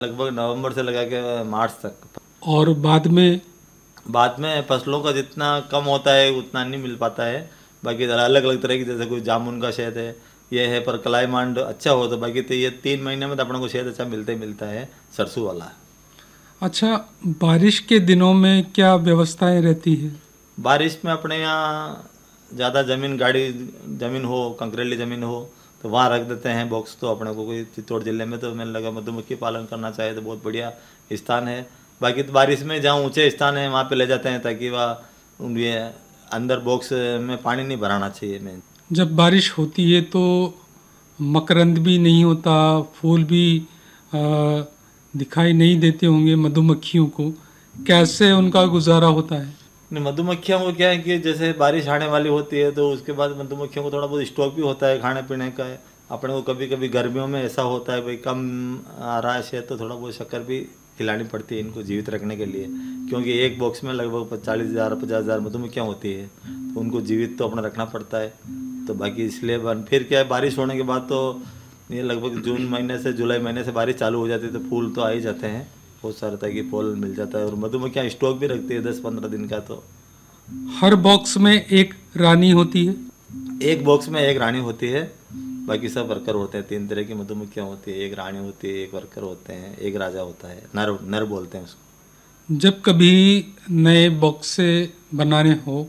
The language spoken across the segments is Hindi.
लगभग नवंबर से लगा के मार्च तक। और बाद में फसलों का जितना कम होता है उतना नहीं मिल पाता है। बाकी अलग अलग तरह की, जैसे कोई जामुन का शहद है, ये है, पर कलाईमांड अच्छा हो तो बाकी तो ये 3 महीने में तो अपने को शहद अच्छा मिलता ही मिलता है, सरसों वाला। अच्छा, बारिश के दिनों में क्या व्यवस्थाएं रहती है? बारिश में अपने यहाँ ज़्यादा ज़मीन गाड़ी ज़मीन हो, कंकरेली ज़मीन हो तो वहाँ रख देते हैं बॉक्स। तो अपने को कोई चित्तौड़ जिले में तो मैंने लगा मधुमक्खी पालन करना चाहे तो बहुत बढ़िया स्थान है। बाकी तो बारिश में जहाँ ऊंचे स्थान है वहाँ पे ले जाते हैं, ताकि वह ये अंदर बॉक्स में पानी नहीं भराना चाहिए। मैं जब बारिश होती है तो मकरंद भी नहीं होता, फूल भी आ, दिखाई नहीं देते होंगे मधुमक्खियों को, कैसे उनका गुजारा होता है? नहीं, मधुमक्खियों को क्या है कि जैसे बारिश आने वाली होती है तो उसके बाद मधुमक्खियों को थोड़ा बहुत स्टॉक भी होता है खाने पीने का है। अपने को कभी कभी गर्मियों में ऐसा होता है भाई कम आ रहा है शहद, तो थोड़ा बहुत शक्कर भी खिलानी पड़ती है इनको जीवित रखने के लिए, क्योंकि एक बॉक्स में लगभग 40,000 50,000 मधुमक्खियाँ होती है, तो उनको जीवित तो अपना रखना पड़ता है। तो बाकी इसलिए फिर क्या है, बारिश होने के बाद तो ये लगभग जून महीने से जुलाई महीने से बारिश चालू हो जाती है तो फूल तो आ ही जाते हैं, बहुत सारे तरह की फूल मिल जाता है। और मधुमक्खियाँ स्टॉक भी रखती है 10-15 दिन का। तो हर बॉक्स में एक रानी होती है? एक बॉक्स में एक रानी होती है, बाकी सब वर्कर होते हैं। 3 तरह की मधुमक्खियाँ होती है, एक रानी होती है, एक वर्कर होते हैं, एक राजा होता है, नर नर बोलते हैं उसको। जब कभी नए बॉक्स से बनाने हो,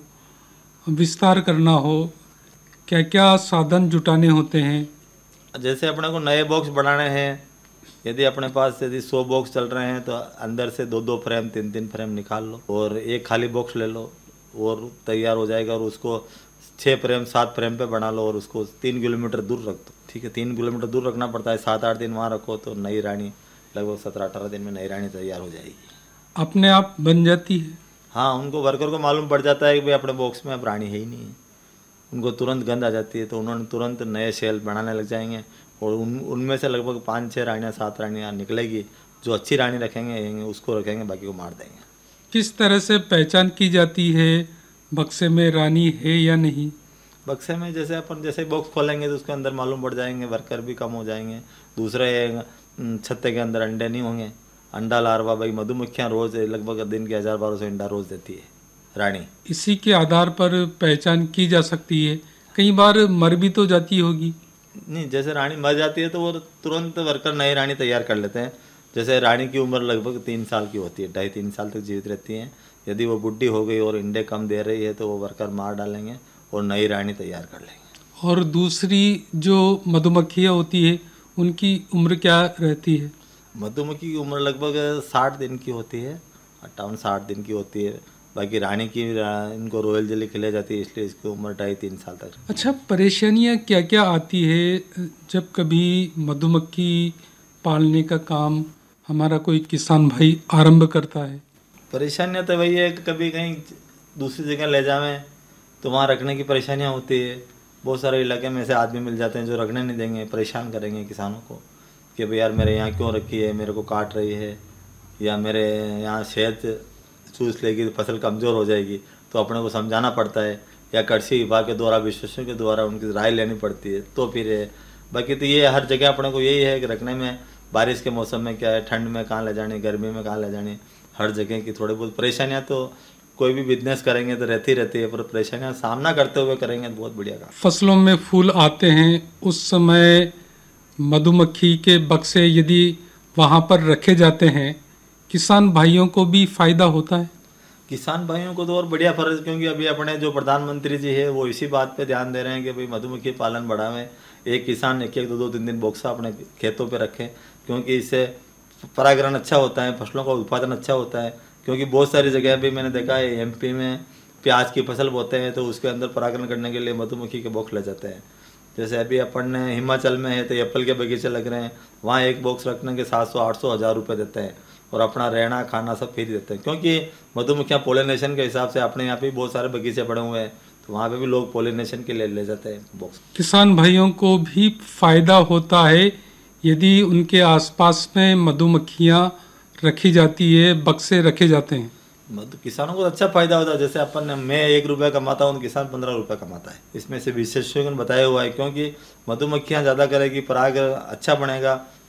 विस्तार करना हो, क्या क्या साधन जुटाने होते हैं? जैसे अपने को नए बॉक्स बनाने हैं, यदि अपने पास यदि 100 बॉक्स चल रहे हैं तो अंदर से 2-2 फ्रेम 3-3 फ्रेम निकाल लो और एक खाली बॉक्स ले लो और तैयार हो जाएगा। और उसको 6 फ्रेम 7 फ्रेम पे बना लो और उसको 3 किलोमीटर दूर रख दो। ठीक है, 3 किलोमीटर दूर रखना पड़ता है, 7-8 दिन वहाँ रखो तो नई रानी लगभग 17-18 दिन में नई रानी तैयार हो जाएगी। अपने आप बन जाती है? हाँ, उनको वर्कर को मालूम पड़ जाता है कि भाई अपने बॉक्स में अब रानी है ही नहीं है, उनको तुरंत गंध आ जाती है, तो उन्होंने तुरंत नए सेल बनाने लग जाएंगे और उनमें से लगभग 5-6 रानियाँ 7 रानियाँ निकलेगी। जो अच्छी रानी रखेंगे उसको रखेंगे, बाकी को मार देंगे। किस तरह से पहचान की जाती है बक्से में रानी है या नहीं? बक्से में जैसे अपन जैसे बॉक्स खोलेंगे तो उसके अंदर मालूम पड़ जाएंगे, वर्कर भी कम हो जाएंगे। दूसरे छत्ते के अंदर अंडे नहीं होंगे, अंडा लार्वा भाई मधुमक्खियाँ रोज़ लगभग दिन के 1000-1200 अंडा रोज़ देती है रानी। इसी के आधार पर पहचान की जा सकती है। कई बार मर भी तो जाती होगी। नहीं, जैसे रानी मर जाती है तो वो तुरंत वर्कर नई रानी तैयार कर लेते हैं। जैसे रानी की उम्र लगभग 3 साल की होती है, 2.5-3 साल तक जीवित रहती हैं। यदि वो बुढ़ी हो गई और अंडे कम दे रही है तो वो वर्कर मार डालेंगे और नई रानी तैयार कर लेंगे। और दूसरी जो मधुमक्खियाँ होती है उनकी उम्र क्या रहती है? मधुमक्खी की उम्र लगभग 60 दिन की होती है, 58-60 दिन की होती है। बाकी रानी की इनको रॉयल जेली खिलाई जाती है, इसलिए इसकी उम्र 2.5-3 साल तक। अच्छा, परेशानियाँ क्या क्या आती है जब कभी मधुमक्खी पालने का काम हमारा कोई किसान भाई आरंभ करता है? परेशानियाँ तो वही है कि कभी कहीं दूसरी जगह ले जावें तो वहाँ रखने की परेशानियाँ होती है। बहुत सारे इलाके में ऐसे आदमी मिल जाते हैं जो रखने नहीं देंगे, परेशान करेंगे किसानों को कि भाई यार मेरे यहाँ क्यों रखी है, मेरे को काट रही है, या मेरे यहाँ शहद चूस लेगी तो फसल कमज़ोर हो जाएगी। तो अपने को समझाना पड़ता है या कृषि विभाग के द्वारा, विशेषज्ञों के द्वारा उनकी राय लेनी पड़ती है तो फिर है। बाकी तो ये हर जगह अपने को यही है कि रखने में, बारिश के मौसम में क्या है, ठंड में कहाँ ले जानी, गर्मी में कहाँ ले जानी, हर जगह की थोड़ी बहुत परेशानियाँ तो कोई भी बिजनेस करेंगे तो रहती है, पर परेशानियाँ सामना करते हुए करेंगे तो बहुत बढ़िया काम। फसलों में फूल आते हैं उस समय मधुमक्खी के बक्से यदि वहाँ पर रखे जाते हैं, किसान भाइयों को भी फायदा होता है? किसान भाइयों को तो और बढ़िया फर्ज, क्योंकि अभी अपने जो प्रधानमंत्री जी है वो इसी बात पे ध्यान दे रहे हैं कि भाई मधुमक्खी पालन बढ़ावें। एक किसान एक 2-2 3 बॉक्सा अपने खेतों पे रखें, क्योंकि इससे परागण अच्छा होता है, फसलों का उत्पादन अच्छा होता है। क्योंकि बहुत सारी जगह भी मैंने देखा है एमपी में प्याज की फसल बोते हैं तो उसके अंदर परागण करने के लिए मधुमक्खी के बॉक्स ले जाते हैं। जैसे अभी अपन ने हिमाचल में है तो एप्पल के बगीचे लग रहे हैं, वहाँ एक बॉक्स रखने के 700-800-1000 रुपये देते हैं और अपना रहना खाना सब फ्री देते हैं। क्योंकि मधुमक्खियाँ पोलिनेशन के हिसाब से अपने यहाँ पे बहुत सारे बगीचे पड़े हुए हैं, तो वहाँ पे भी लोग पोलिनेशन के लिए ले जाते हैं बॉक्स। किसान भाइयों को भी फायदा होता है यदि उनके आसपास में मधुमक्खियाँ रखी जाती है, बक्से रखे जाते हैं? किसानों को अच्छा फायदा होता है। जैसे अपन मैं 1 रुपया कमाता हूँ तो किसान 15 रुपया कमाता है। इसमें से विशेषज्ञों ने बताया हुआ है, क्योंकि मधुमक्खियाँ ज़्यादा करेगी, पराग अच्छा बनेगा,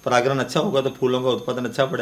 परागण अच्छा होगा तो फूलों का उत्पादन अच्छा बढ़ेगा।